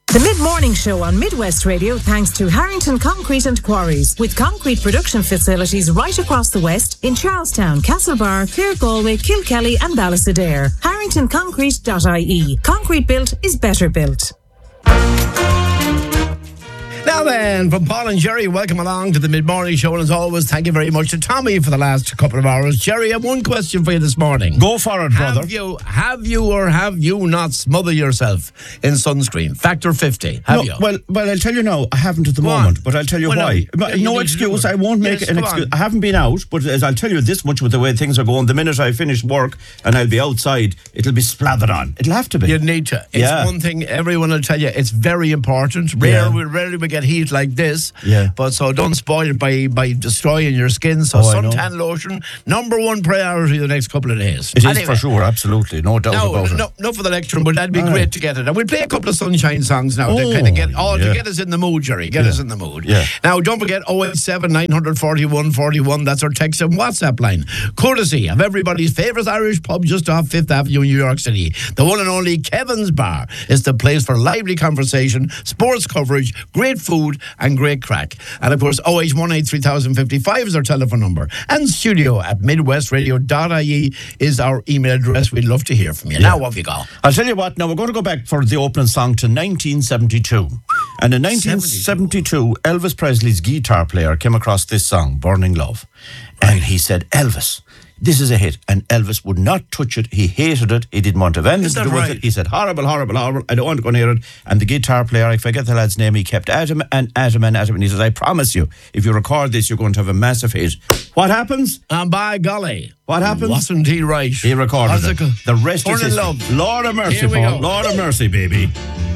The Mid-Morning Show on Midwest Radio thanks to Harrington Concrete and Quarries, with concrete production facilities right across the West in Charlestown, Castlebar, Clare, Galway, Kilkelly and Ballastadair. HarringtonConcrete.ie. Concrete built is better built. Now then, from Paul and Jerry, welcome along to the Mid-Morning Show. And as always, thank you very much to Tommy for the last couple of hours. Jerry, I have one question for you this morning. Go for it, brother. Have you not smothered yourself in sunscreen? Factor 50. Have you? Well, I'll tell you now, I haven't at the moment, but I'll tell you why. No excuse, I won't make an excuse. I haven't been out, but I'll tell you this much with the way things are going. The minute I finish work and I'll be outside, it'll be slathered on. It'll have to be. You need to. It's one thing everyone will tell you, it's very important. Rarely we get heat like this. Yeah. But so don't spoil it by destroying your skin. So suntan lotion, number one priority the next couple of days. It is for sure, absolutely. No doubt about it. No for the lecture, but that'd be great to get it. And we'll play a couple of sunshine songs now to kind of get us in the mood, Jerry. Get us in the mood. Yeah. Now, don't forget 087 941 41. That's our text and WhatsApp line. Courtesy of everybody's favourite Irish pub just off 5th Avenue, New York City. The one and only Kevin's Bar is the place for lively conversation, sports coverage, great food and great crack. And of course 081 3055 is our telephone number, and studio at midwestradio.ie is our email address. We'd love to hear from you. Now what have you got? I'll tell you what, now we're going to go back for the opening song to 1972. And in 1972 Elvis Presley's guitar player came across this song, Burning Love, and he said, Elvis, this is a hit. And Elvis would not touch it. He hated it. He didn't want to have anything to do with it. He said, horrible, horrible, horrible. I don't want to go near it. And the guitar player, I forget the lad's name, he kept at him and at him and at him. And he says, I promise you, if you record this, you're going to have a massive hit. What happens? And by golly, what happens? Wasn't he right? He recorded it. The rest is history. Love. Lord of mercy, Paul. Lord of mercy, baby.